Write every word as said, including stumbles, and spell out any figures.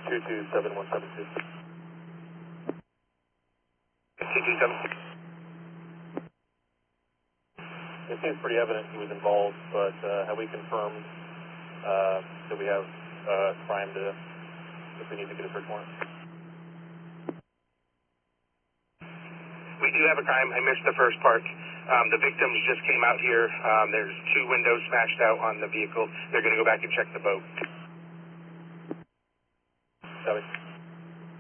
two two seven one seven two. two two seven. It seems pretty evident he was involved, but uh, have we confirmed uh, that we have uh, crime to, if we need to get a search warrant? We do have a crime. I missed the first part. Um, the victims just came out here. Um, there's two windows smashed out on the vehicle. They're going to go back and check the boat. Copy.